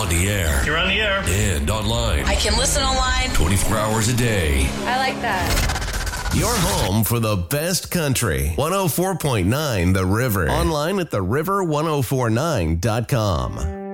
on the air. You're on the air. And online. I can listen online 24 hours a day. I like that. Your home for the best country. 104.9 The River. Online at theriver1049.com.